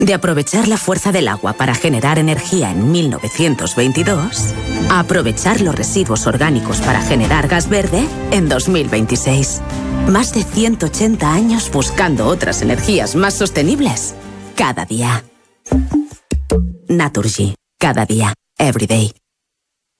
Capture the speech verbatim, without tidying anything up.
De aprovechar la fuerza del agua para generar energía en mil novecientos veintidós a aprovechar los residuos orgánicos para generar gas verde en dos mil veintiséis. Más de ciento ochenta años buscando otras energías más sostenibles. Cada día. Naturgy. Cada día. Every day.